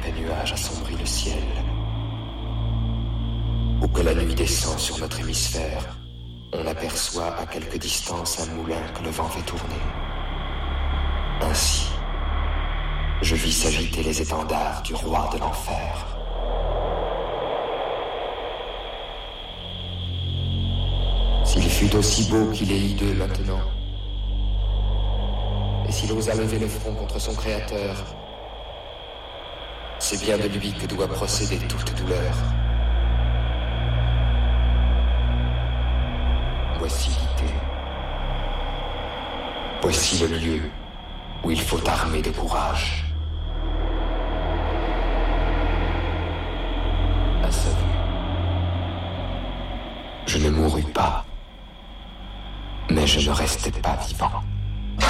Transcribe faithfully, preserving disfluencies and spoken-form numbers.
qu'un nuage assombrit le ciel, ou que la nuit descend sur notre hémisphère, on aperçoit à quelque distance un moulin que le vent fait tourner. Ainsi, je vis s'agiter les étendards du roi de l'enfer. S'il fut aussi beau qu'il est hideux maintenant, et s'il osa lever le front contre son créateur, c'est bien de lui que doit procéder toute douleur. Voici l'idée. Voici le lieu où il faut armer de courage. À sa vue, je ne mourus pas, mais je ne restais pas vivant.